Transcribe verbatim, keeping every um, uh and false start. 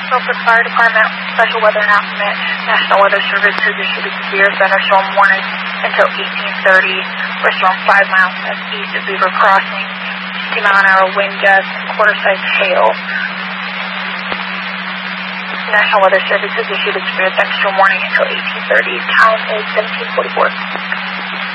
Norfolk Fire Department, special weather announcement. National Weather Service has issued a severe thunderstorm warning until eighteen thirty for storm five miles east of Beaver Crossing. sixty mile an hour wind gusts and quarter-size hail. National Weather Service has issued a severe thunderstorm warning until eighteen thirty. Time is seventeen forty-four.